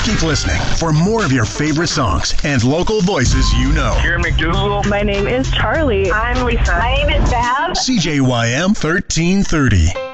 Keep listening for more of your favorite songs and local voices you know. Karen McDougal. My name is Charlie. I'm Lisa. My name is Bab. CJYM 1330.